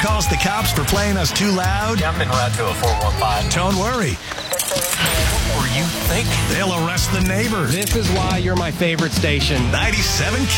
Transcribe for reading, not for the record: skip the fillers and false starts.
calls the cops for playing us too loud? Yeah, I'm en route to a 415. Don't worry. What were you thinking? They'll arrest the neighbors. This is why you're my favorite station. 97 Kiss.